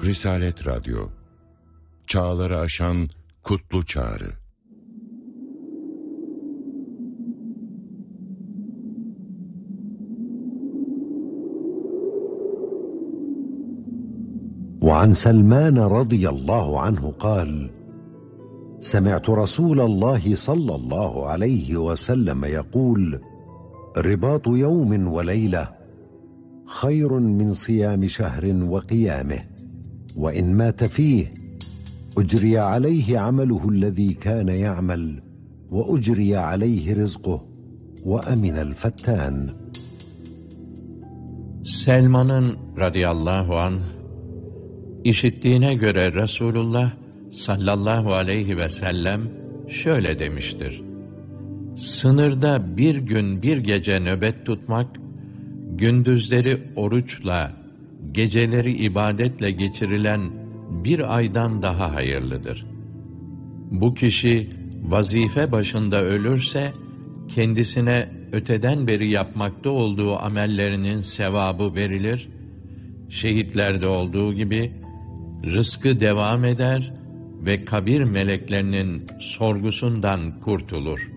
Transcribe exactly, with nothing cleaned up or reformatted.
Risalet Radyo, çağları aşan kutlu çağrı. وعن سلمان رضي الله عنه قال: سمعت رسول الله صلى الله عليه وسلم يقول: رباط يوم وليلة خير من صيام شهر وقيامه، وإن مات فيه أجري عليه عمله الذي كان يعمل وأجري عليه رزقه وأمن الفتان. Selman'ın radıyallahu anh işittiğine göre Resulullah sallallahu aleyhi ve sellem şöyle demiştir: sınırda bir gün bir gece nöbet tutmak, gündüzleri oruçla, geceleri ibadetle geçirilen bir aydan daha hayırlıdır. Bu kişi vazife başında ölürse, kendisine öteden beri yapmakta olduğu amellerinin sevabı verilir, şehitlerde olduğu gibi rızkı devam eder ve kabir meleklerinin sorgusundan kurtulur.